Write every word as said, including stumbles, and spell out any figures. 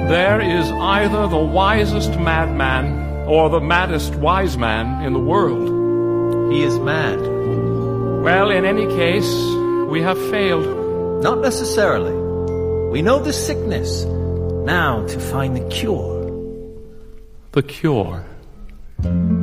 There is either the wisest madman or the maddest wise man in the world. He is mad. Well, in any case, we have failed. Not necessarily. We know the sickness. Now to find the cure. The cure.